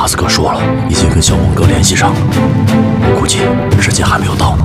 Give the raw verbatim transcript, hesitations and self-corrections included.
马斯克说了，已经跟小蒙哥联系上了，估计时间还没有到呢。